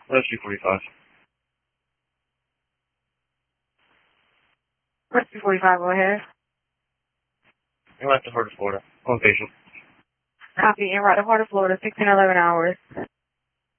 That's 245. What's 245? Go ahead. You're at the Heart of Florida. On patient. Copy. En route to Heart of Florida, 1611 hours.